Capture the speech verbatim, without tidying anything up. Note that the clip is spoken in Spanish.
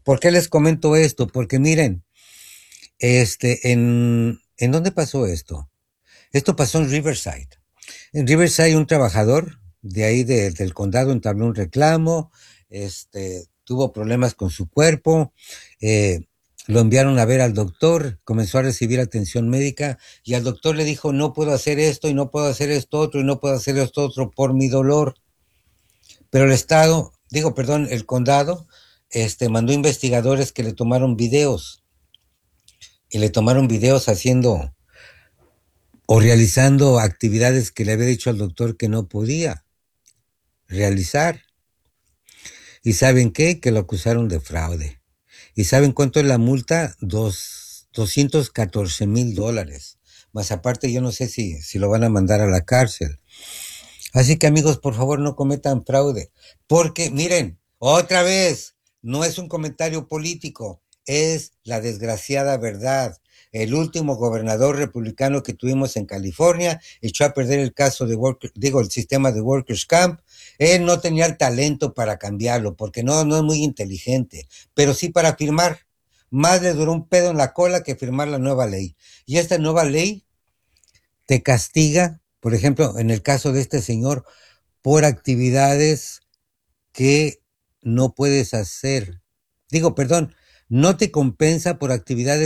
¿Por qué les comento esto? Porque miren, este, en, ¿en dónde pasó esto? Esto pasó en Riverside. En Riverside un trabajador de ahí de- del condado entabló un reclamo, este, tuvo problemas con su cuerpo, eh, lo enviaron a ver al doctor, comenzó a recibir atención médica y al doctor le dijo, no puedo hacer esto y no puedo hacer esto otro y no puedo hacer esto otro por mi dolor. Pero el estado, digo, perdón, el condado, este, mandó investigadores que le tomaron videos y le tomaron videos haciendo o realizando actividades que le había dicho al doctor que no podía realizar. ¿Y saben qué? Que lo acusaron de fraude. ¿Y saben cuánto es la multa? Dos, doscientos catorce mil dólares. Más aparte, yo no sé si, si lo van a mandar a la cárcel. Así que amigos, por favor, no cometan fraude. Porque, miren, otra vez, no es un comentario político, es la desgraciada verdad. El último gobernador republicano que tuvimos en California echó a perder el caso de worker, digo, el sistema de Workers Camp. Él no tenía el talento para cambiarlo, porque no, no es muy inteligente, pero sí para firmar. Más le duró un pedo en la cola que firmar la nueva ley. Y esta nueva ley te castiga, por ejemplo, en el caso de este señor, por actividades que no puedes hacer. Digo, perdón, no te compensa por actividades